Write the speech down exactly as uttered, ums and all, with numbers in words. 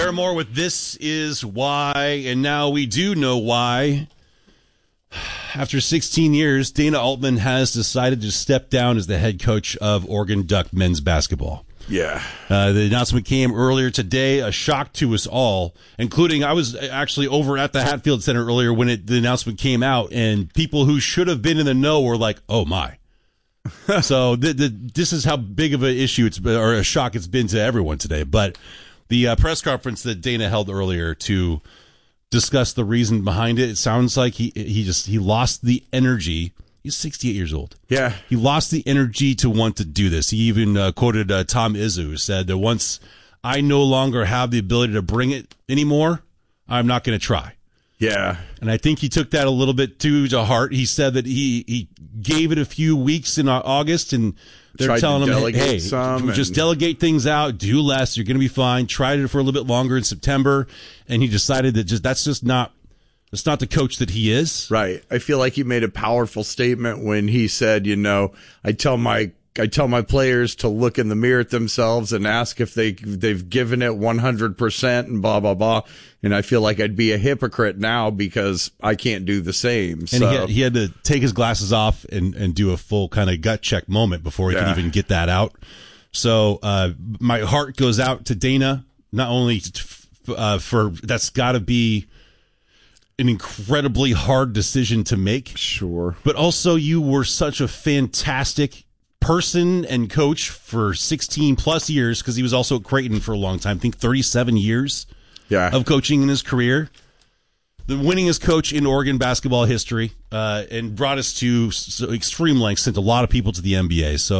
Paramore with This Is Why, and now we do know why. After sixteen years, Dana Altman has decided to step down as the head coach of Oregon Duck men's basketball. Yeah. Uh, the announcement came earlier today, a shock to us all, including I was actually over at the Hatfield Center earlier when it, the announcement came out, and people who should have been in the know were like, oh, my. So the, the, this is how big of an issue it's been, or a shock it's been to everyone today. But the uh, press conference that Dana held earlier to discuss the reason behind it, it sounds like he he just he lost the energy. He's sixty-eight years old. Yeah. He lost the energy to want to do this. He even uh, quoted uh, Tom Izzo, who said that once I no longer have the ability to bring it anymore, I'm not going to try. Yeah. And I think he took that a little bit too to heart. He said that he, he gave it a few weeks in August, and they're Tried telling to him, hey, some just and... delegate things out, do less, you're going to be fine. Tried it for a little bit longer in September, and he decided that just that's just not that's not the coach that he is. Right. I feel like he made a powerful statement when he said, you know, I tell my I tell my players to look in the mirror at themselves and ask if they they've given it one hundred percent and blah blah blah. And I feel like I'd be a hypocrite now because I can't do the same. And so. he, had, he had to take his glasses off and, and do a full kind of gut check moment before he yeah. could even get that out. So uh, my heart goes out to Dana, not only uh, for that's got to be an incredibly hard decision to make. Sure. But also you were such a fantastic person and coach for sixteen plus years, because he was also at Creighton for a long time. I think thirty-seven years yeah. of coaching in his career. The winningest coach in Oregon basketball history, uh, and brought us to extreme lengths, sent a lot of people to the N B A. So